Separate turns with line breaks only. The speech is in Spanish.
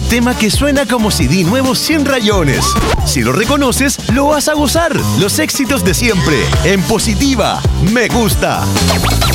tema que suena como CD nuevo sin rayones. Si lo reconoces, lo vas a gozar. Los éxitos de siempre. En Positiva, me gusta.